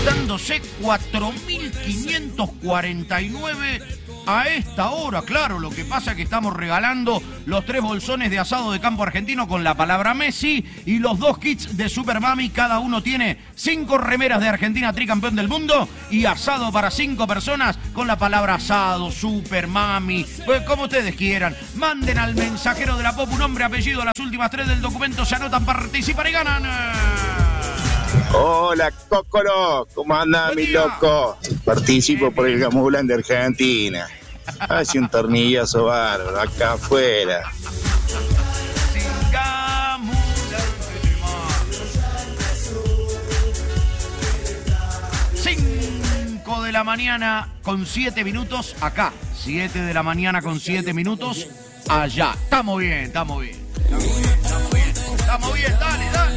gastándose 4.549 a esta hora. Claro, lo que pasa es que estamos regalando los 3 bolsones de asado de campo argentino con la palabra Messi y los 2 kits de Super Mami. Cada uno tiene 5 remeras de Argentina, tricampeón del mundo, y asado para 5 personas con la palabra asado, Super Mami, pues como ustedes quieran. Manden al mensajero de la Pop un nombre, apellido, a las últimas 3 del documento, se anotan, participan y ganan. Hola, Cócolo, ¿cómo anda, mi loco? Participo por el Gamulán de Argentina. Hace un tornillazo bárbaro acá afuera. 5 de la mañana con 7 minutos acá. 7 de la mañana con 7 minutos allá. Estamos bien, estamos bien. Estamos bien, dale, dale.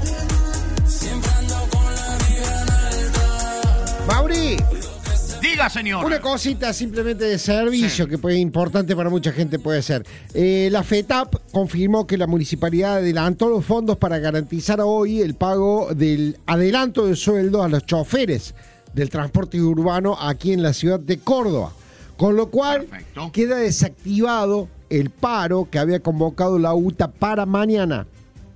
Mauri, diga, señor. Una cosita simplemente de servicio, sí, que puede importante para mucha gente puede ser. La FETAP confirmó que la municipalidad adelantó los fondos para garantizar hoy el pago del adelanto de sueldo a los choferes del transporte urbano aquí en la ciudad de Córdoba. Con lo cual, perfecto, queda desactivado el paro que había convocado la UTA para mañana.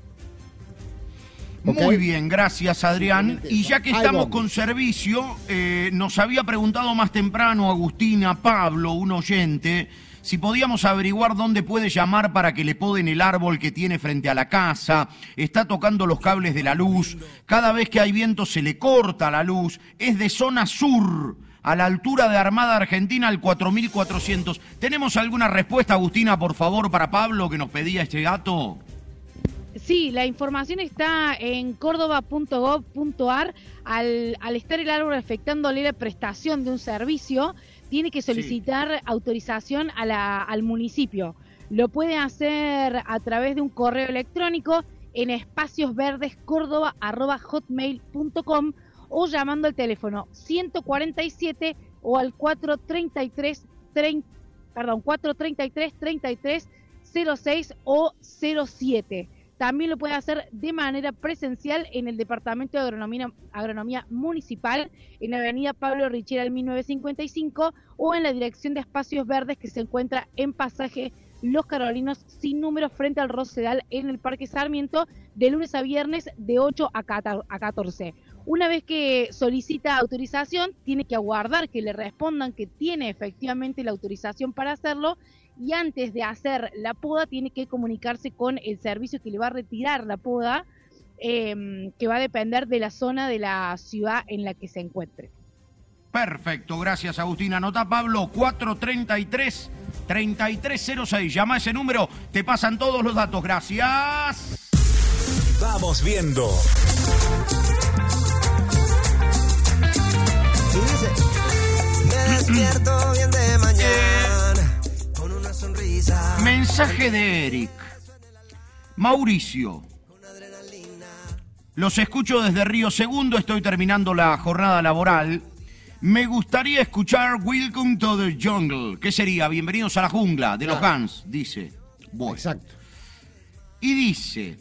Okay. Muy bien, gracias, Adrián. Y ya que estamos con servicio, nos había preguntado más temprano Agustina Pablo, un oyente, si podíamos averiguar dónde puede llamar para que le poden el árbol que tiene frente a la casa. Está tocando los cables de la luz. Cada vez que hay viento se le corta la luz. Es de zona sur, a la altura de Armada Argentina, al 4400. ¿Tenemos alguna respuesta, Agustina, por favor, para Pablo, que nos pedía este gato? Sí, la información está en córdoba.gov.ar. Al estar el árbol afectándole la prestación de un servicio, tiene que solicitar autorización al municipio. Lo puede hacer a través de un correo electrónico en espaciosverdescordoba@hotmail.com o llamando al teléfono 147 o al 433 33 06 o 07. También lo puede hacer de manera presencial en el Departamento de Agronomía Municipal, en la avenida Pablo Richera, al 1955, o en la Dirección de Espacios Verdes, que se encuentra en pasaje Los Carolinos, sin número, frente al Rosedal, en el Parque Sarmiento, de lunes a viernes, de 8 a 14. Una vez que solicita autorización, tiene que aguardar que le respondan que tiene efectivamente la autorización para hacerlo, y antes de hacer la poda tiene que comunicarse con el servicio que le va a retirar la poda, que va a depender de la zona de la ciudad en la que se encuentre. Perfecto, gracias, Agustina. Anota, Pablo, 433-3306. Llama a ese número, te pasan todos los datos. Gracias. Vamos viendo. Me despierto bien de mañana con una sonrisa. Mensaje de Eric. Mauricio, los escucho desde Río Segundo, estoy terminando la jornada laboral. Me gustaría escuchar Welcome to the Jungle. ¿Qué sería? Bienvenidos a la jungla de los Guns, dice. Bueno. Exacto. Y dice: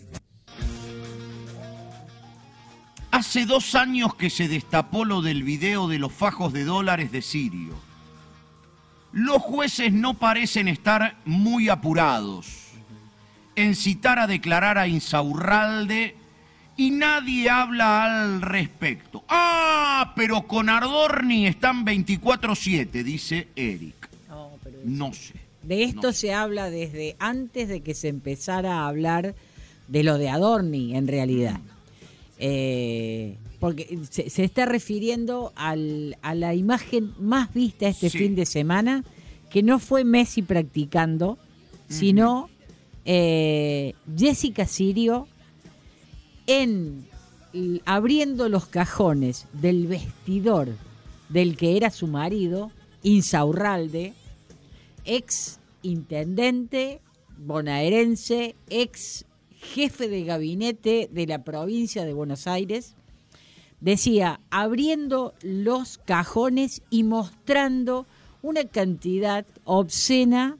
hace 2 años que se destapó lo del video de los fajos de dólares de Sirio. Los jueces no parecen estar muy apurados en citar a declarar a Insaurralde y nadie habla al respecto. Ah, pero con Adorni están 24/7, dice Eric. No sé. De esto se habla desde antes de que se empezara a hablar de lo de Adorni, en realidad. Porque se está refiriendo a la imagen más vista este fin de semana, que no fue Messi practicando, sino Jessica Sirio abriendo los cajones del vestidor del que era su marido, Insaurralde, ex intendente bonaerense, ex jefe de gabinete de la provincia de Buenos Aires. Decía, abriendo los cajones y mostrando una cantidad obscena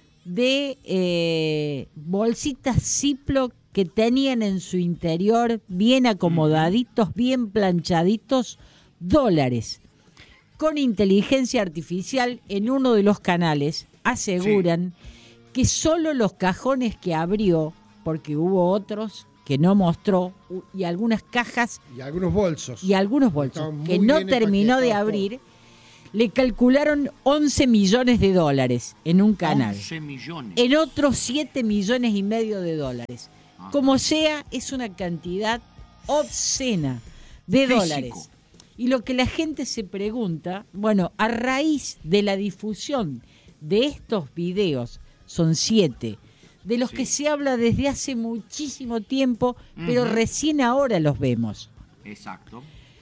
de bolsitas Ziploc que tenían en su interior bien acomodaditos, bien planchaditos, dólares. Con inteligencia artificial, en uno de los canales aseguran que solo los cajones que abrió, porque hubo otros que no mostró, y algunas cajas Y algunos bolsos. Estaban que muy no bien terminó de empaquetados abrir, le calcularon 11 millones de dólares en un canal. 11 millones. En otros 7 millones y medio de dólares. Como sea, es una cantidad obscena de Físico. dólares. Y lo que la gente se pregunta, bueno, a raíz de la difusión de estos videos, son 7, de los que se habla desde hace muchísimo tiempo, pero recién ahora los vemos. Exacto.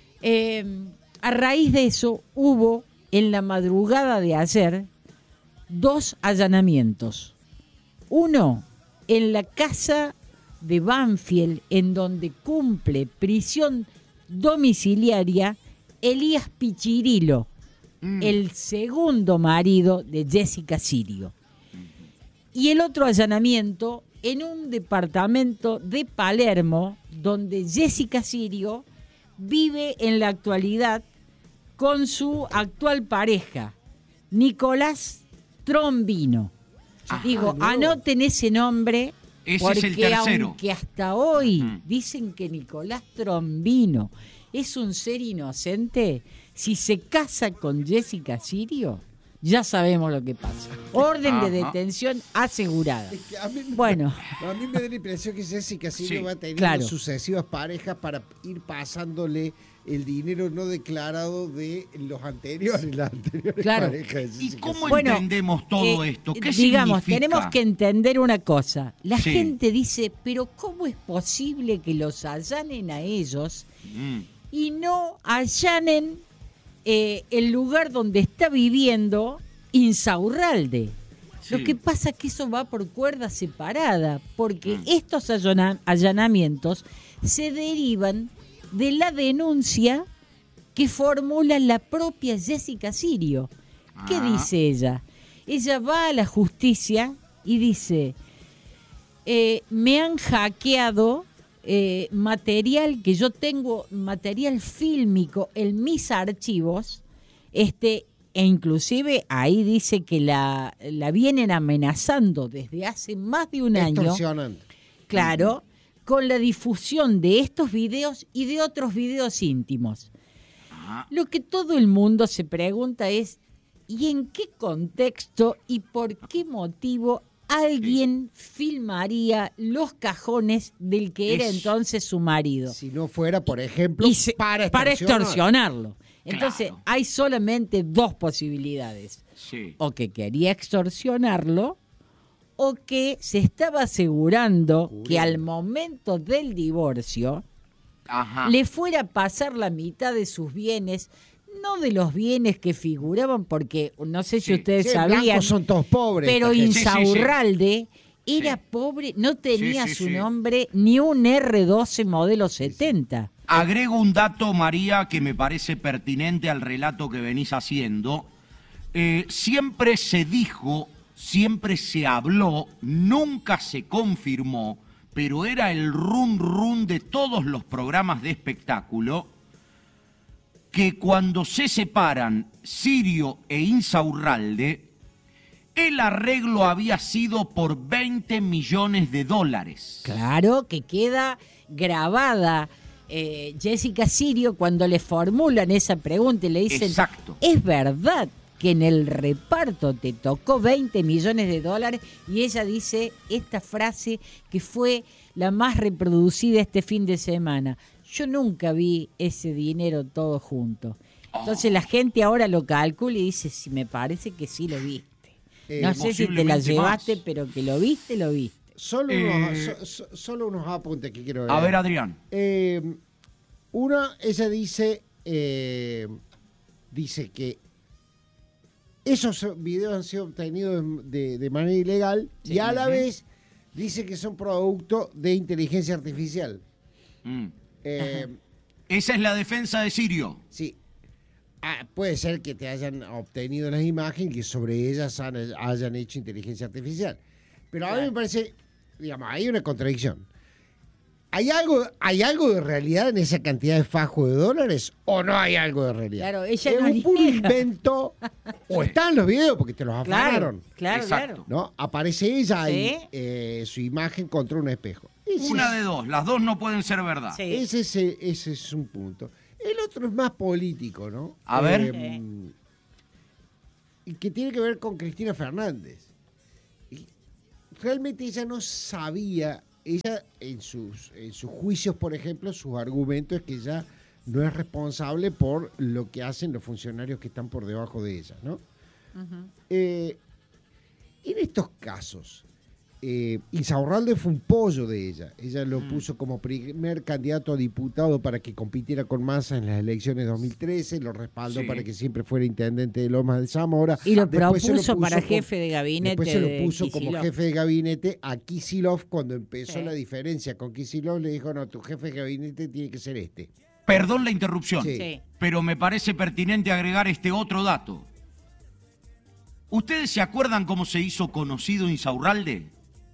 A raíz de eso hubo en la madrugada de ayer 2 allanamientos. Uno en la casa de Banfield, en donde cumple prisión domiciliaria Elías Pichirilo, el segundo marido de Jessica Sirio. Y el otro allanamiento en un departamento de Palermo, donde Jessica Sirio vive en la actualidad con su actual pareja, Nicolás Trombino. Digo, anoten ese nombre, Ese porque es el tercero. aunque hasta hoy dicen que Nicolás Trombino es un ser inocente, si se casa con Jessica Sirio, ya sabemos lo que pasa. Orden de detención asegurada. Es que a mí me da la impresión que Jessica Sirio va teniendo sucesivas parejas para ir pasándole el dinero no declarado de las anteriores parejas de Jessica ¿Y cómo Sirio. entendemos todo esto? ¿Qué digamos, significa? tenemos que entender una cosa. La Sí. gente dice, pero ¿cómo es posible que los allanen a ellos y no allanen el lugar donde está viviendo Insaurralde? Sí. Lo que pasa es que eso va por cuerda separada, porque estos allanamientos se derivan de la denuncia que formula la propia Jessica Sirio. ¿Qué dice ella? Ella va a la justicia y dice, me han hackeado material que yo tengo, material fílmico en mis archivos, e inclusive ahí dice que la vienen amenazando desde hace más de un año. Extorsionando. Claro, con la difusión de estos videos y de otros videos íntimos. Lo que todo el mundo se pregunta es, ¿y en qué contexto y por qué motivo alguien filmaría los cajones del que era entonces su marido? Si no fuera, por ejemplo, para extorsionarlo. Entonces, hay solamente 2 posibilidades. Sí. O que quería extorsionarlo, o que se estaba asegurando que al momento del divorcio le fuera a pasar la mitad de sus bienes, no de los bienes que figuraban, porque no sé si ustedes sabían, son todos pobres, pero esta gente. Insaurralde era pobre, no tenía su nombre ni un R12 modelo 70. Agrego un dato, María, que me parece pertinente al relato que venís haciendo. Siempre se dijo, siempre se habló, nunca se confirmó, pero era el run de todos los programas de espectáculo, que cuando se separan Sirio e Insaurralde, el arreglo había sido por 20 millones de dólares. Claro, que queda grabada Jessica Sirio cuando le formulan esa pregunta y le dicen, ¿es verdad que en el reparto te tocó 20 millones de dólares? Y ella dice esta frase que fue la más reproducida este fin de semana: yo nunca vi ese dinero todo junto. Entonces la gente ahora lo calcula y dice, sí, me parece que sí lo viste. No sé si te la llevaste, pero que lo viste, lo viste. Solo unos apuntes que quiero ver. A ver, Adrián. Una, ella dice que esos videos han sido obtenidos de manera ilegal y a la vez dice que son producto de inteligencia artificial. Esa es la defensa de Sirio. Sí. Puede ser que te hayan obtenido las imágenes y que sobre ellas hayan hecho inteligencia artificial. Pero a mí me parece, digamos, hay una contradicción. ¿Hay algo de realidad en esa cantidad de fajos de dólares o no hay algo de realidad? Claro, ella es no un puro niega. invento o están los videos porque te los afanaron. Claro, Exacto. claro. ¿No? Aparece ella Sí. y su imagen contra un espejo. Una de dos, las dos no pueden ser verdad. Sí. Ese es un punto. El otro es más político, ¿no? A ver. Y que tiene que ver con Cristina Fernández. Y realmente ella no sabía, ella en sus juicios, por ejemplo, sus argumentos es que ella no es responsable por lo que hacen los funcionarios que están por debajo de ella, ¿no? En estos casos, Insaurralde fue un pollo de ella. Ella lo puso como primer candidato a diputado para que compitiera con Massa en las elecciones 2013, lo respaldó Sí. para que siempre fuera intendente de Lomas de Zamora. Y lo Después se propuso para como- jefe de gabinete. Después se de lo puso como Kicillof. jefe de gabinete a Kicillof cuando empezó Sí. la diferencia con Kicillof. Le dijo, no, tu jefe de gabinete tiene que ser este. Perdón la interrupción, Sí. Sí. pero me parece pertinente agregar este otro dato. ¿Ustedes se acuerdan cómo se hizo conocido Insaurralde?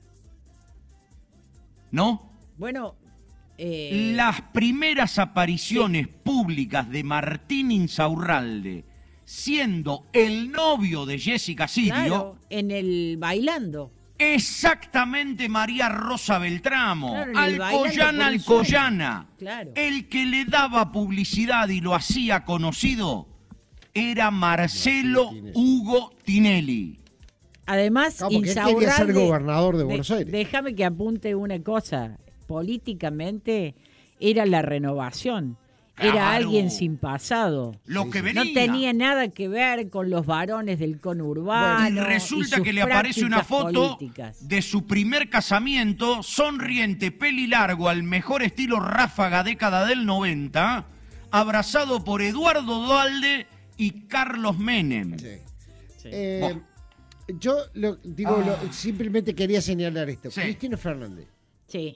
¿No? Bueno, Las primeras apariciones públicas de Martín Insaurralde, siendo el novio de Jessica Sirio, claro, en el bailando. exactamente María Rosa Beltramo, Claro, en el Bailando Alcoyana, por un Alcoyana. Claro. El que le daba publicidad y lo hacía conocido era Marcelo Tinelli. Hugo Tinelli. Además, Claro, porque él quería ser Insaurralde, gobernador de Buenos Aires. Déjame que apunte una cosa. Políticamente era la renovación. Era Claro. alguien sin pasado. Lo que venía. No tenía nada que ver con los varones del conurbano. Y resulta sus que le aparece una prácticas foto políticas. de su primer casamiento, sonriente, pelilargo, al mejor estilo ráfaga década del 90, abrazado por Eduardo Duhalde y Carlos Menem. Sí. Yo simplemente quería señalar esto. Sí. Cristina Fernández Sí.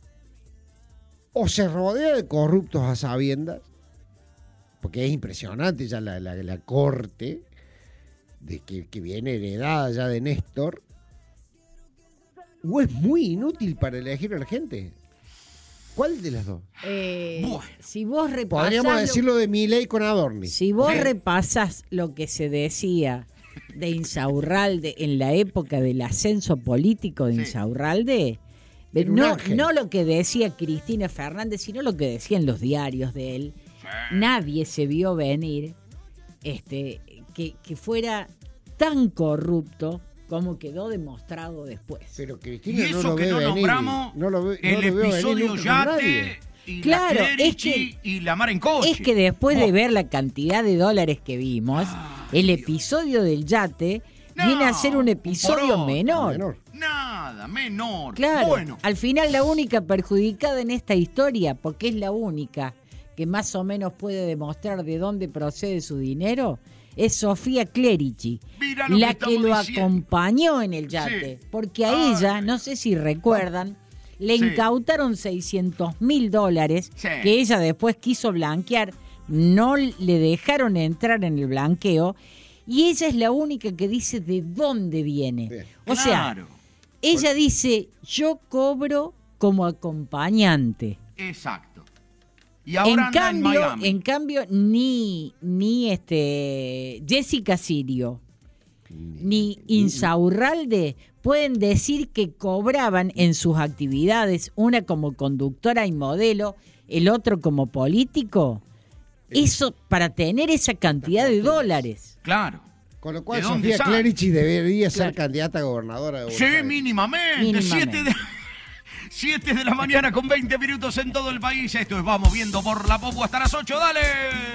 o se rodea de corruptos a sabiendas, porque es impresionante ya la corte de que viene heredada ya de Néstor, o es muy inútil para elegir a la gente. ¿Cuál de las dos? Bueno. Si vos repasás Podríamos decirlo de Milei con Adorni. Si vos Sí. repasas lo que se decía de Insaurralde en la época del ascenso político de Sí. Insaurralde, Era un ángel. no lo que decía Cristina Fernández, sino lo que decían los diarios de él. Nadie se vio venir que fuera tan corrupto como quedó demostrado después. Pero Y Cristina no eso lo que ve no venir. nombramos No lo ve el no lo veo venir episodio nunca con nadie. Yate y Claro, la es Clerici y la Mar en Coche. Es que después de Oh, ver la cantidad de dólares que vimos, el episodio del yate No, viene a ser un episodio porón. menor. Nada, menor. Claro, Bueno, al final la única perjudicada en esta historia, porque es la única que más o menos puede demostrar de dónde procede su dinero, es Sofía Clerici, Mira lo la que que lo estamos diciendo. acompañó en el yate. Sí. Porque a Ay. ella, no sé si recuerdan, le Sí. incautaron $600.000 Sí. que ella después quiso blanquear, no le dejaron entrar en el blanqueo y ella es la única que dice de dónde viene. Bien. O sea, claro, ella dice, yo cobro como acompañante. exacto. Y ahora anda en Miami. En cambio, ni Jessica Sirio ni Insaurralde pueden decir que cobraban en sus actividades, una como conductora y modelo, el otro como político, eso para tener esa cantidad de dólares. Claro. Con lo cual ¿De dónde Sofía sale? Clerici debería ser Claro. candidata a gobernadora de Buenos Sí, Aires. mínimamente. 7 de la mañana con 20 minutos en todo el país. Esto es Vamos Viendo por la Popo hasta las 8. ¡Dale!